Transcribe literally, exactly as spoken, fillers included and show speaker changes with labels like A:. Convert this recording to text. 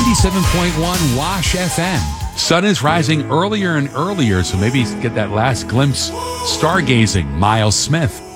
A: ninety-seven point one Wash F M. Sun is rising earlier and earlier, so maybe get that last glimpse. Stargazing, Miles Smith.